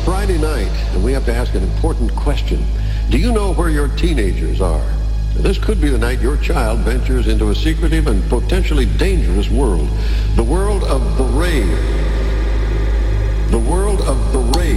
Friday night, and we have to ask an important question. Do you know where your teenagers are? This could be the night your child ventures into a secretive and potentially dangerous world. The world of the rave.